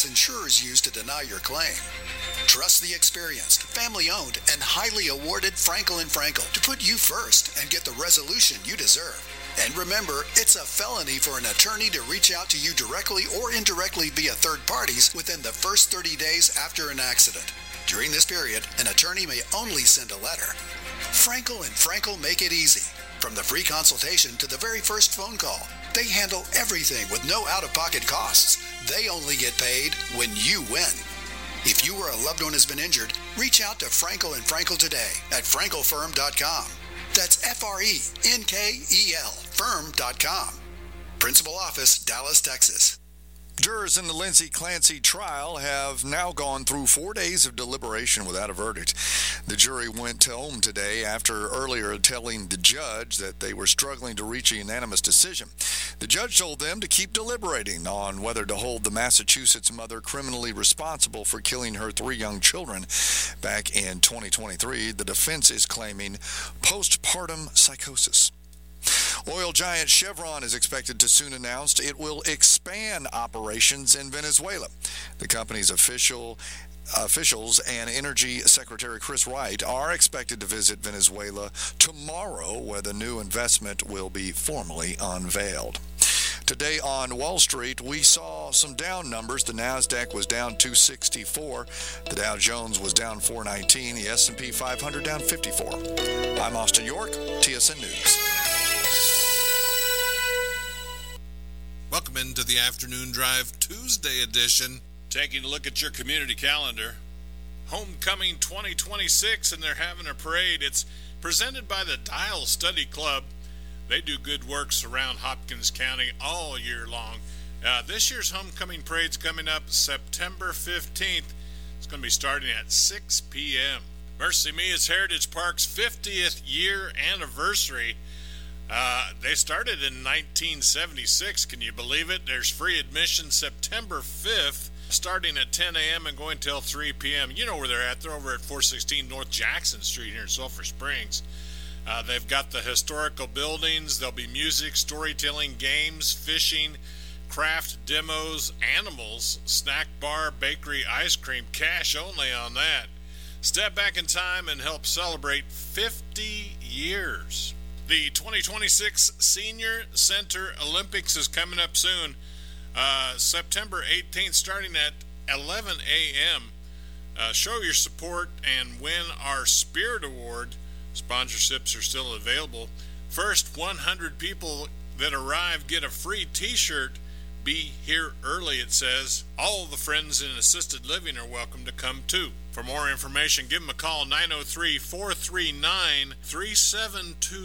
insurers use to deny your claim. Trust the experienced, family-owned, and highly awarded Frankel & Frankel to put you first and get the resolution you deserve. And remember, it's a felony for an attorney to reach out to you directly or indirectly via third parties within the first 30 days after an accident. During this period, an attorney may only send a letter. Frankel & Frankel make it easy. From the free consultation to the very first phone call, they handle everything with no out-of-pocket costs. They only get paid when you win. If you or a loved one has been injured, reach out to Frankel & Frankel today at frankelfirm.com. That's F-R-E-N-K-E-L firm.com. Principal office, Dallas, Texas. Jurors in the Lindsey Clancy trial have now gone through 4 days of deliberation without a verdict. The jury went home today after earlier telling the judge that they were struggling to reach a unanimous decision. The judge told them to keep deliberating on whether to hold the Massachusetts mother criminally responsible for killing her 3 young children back in 2023. The defense is claiming postpartum psychosis. Oil giant Chevron is expected to soon announce it will expand operations in Venezuela. The company's officials and Energy Secretary Chris Wright are expected to visit Venezuela tomorrow, where the new investment will be formally unveiled. Today on Wall Street, we saw some down numbers. The Nasdaq was down 264. The Dow Jones was down 419. The S&P 500 down 54. I'm Austin York, TSN News. Welcome into the Afternoon Drive Tuesday edition. Taking a look at your community calendar. Homecoming 2026, and they're having a parade. It's presented by the Dial Study Club. They do good works around Hopkins County all year long. This year's homecoming parade's coming up September 15th. It's going to be starting at 6 p.m. Mercy Me is Heritage Park's 50th year anniversary. They started in 1976. Can you believe it? There's free admission September 5th, starting at 10 a.m. and going till 3 p.m. You know where they're at. They're over at 416 North Jackson Street here in Sulphur Springs. They've got the historical buildings. There'll be music, storytelling, games, fishing, craft demos, animals, snack bar, bakery, ice cream, cash only on that. Step back in time and help celebrate 50 years. The 2026 Senior Center Olympics is coming up soon, September 18th, starting at 11 a.m. Show your support and win our Spirit Award. Sponsorships are still available. First 100 people that arrive get a free t-shirt. Be here early, it says. All the friends in assisted living are welcome to come too. For more information, give them a call, 903-439-3722.